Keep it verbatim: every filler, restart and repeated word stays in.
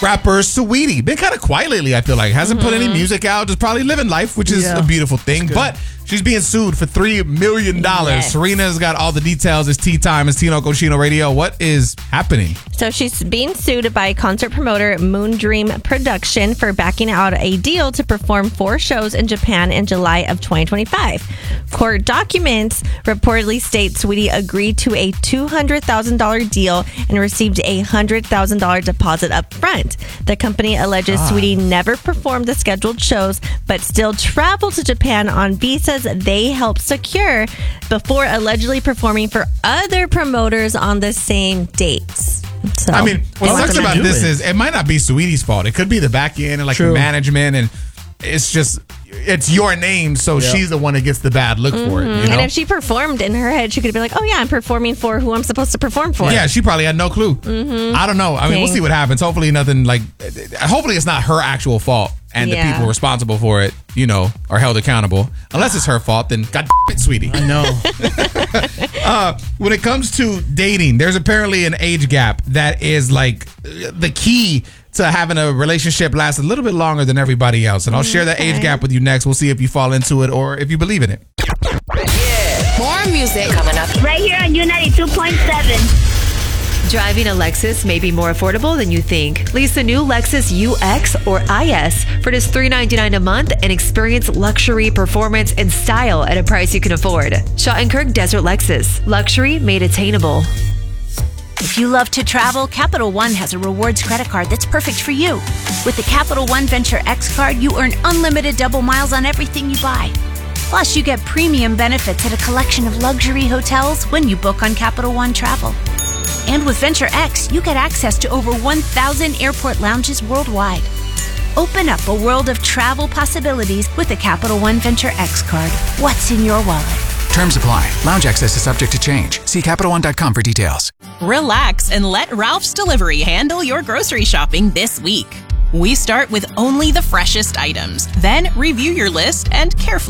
rapper Saweetie. Been kind of quiet lately, I feel like. Hasn't mm-hmm. put any music out. Just probably living life, which is yeah. a beautiful thing. But she's being sued for three million dollars. Yes. Serena's got all the details. It's tea time. It's Tino Cochino Radio. What is happening? So she's being sued by concert promoter Moon Dream Production for backing out a deal to perform four shows in Japan in July of twenty twenty-five. Court documents reportedly state Saweetie agreed to a two hundred thousand dollars deal and received a one hundred thousand dollars deposit up front. The company alleges God. Saweetie never performed the scheduled shows, but still traveled to Japan on visas they helped secure before allegedly performing for other promoters on the same dates. So, I mean, what sucks about this it? is it might not be Saweetie's fault. It could be the back end and like True. the management, and it's just it's your name, so yep. she's the one that gets the bad look mm-hmm. for it. You know? And if she performed in her head, she could be like, "Oh yeah, I'm performing for who I'm supposed to perform for." Yeah, she probably had no clue. Mm-hmm. I don't know. I mean, Dang. we'll see what happens. Hopefully, nothing like. Hopefully, it's not her actual fault, and yeah. the people responsible for it, you know, are held accountable. Unless it's her fault, then God damn it, sweetie. I know. uh, when it comes to dating, there's apparently an age gap that is like the key to having a relationship last a little bit longer than everybody else. And I'll share that age gap with you next. We'll see if you fall into it or if you believe in it. Yeah. More music coming up. Right here on U ninety-two point seven. Driving a Lexus may be more affordable than you think. Lease the new Lexus U X or I S for just three hundred ninety-nine dollars a month and experience luxury, performance, and style at a price you can afford. Schottenkirk Desert Lexus. Luxury made attainable. If you love to travel, Capital One has a rewards credit card that's perfect for you. With the Capital One Venture X card, you earn unlimited double miles on everything you buy. Plus, you get premium benefits at a collection of luxury hotels when you book on Capital One Travel. And with Venture X, you get access to over one thousand airport lounges worldwide. Open up a world of travel possibilities with the Capital One Venture X card. What's in your wallet? Terms apply. Lounge access is subject to change. See Capital One dot com for details. Relax and let Ralph's Delivery handle your grocery shopping this week. We start with only the freshest items, then review your list and carefully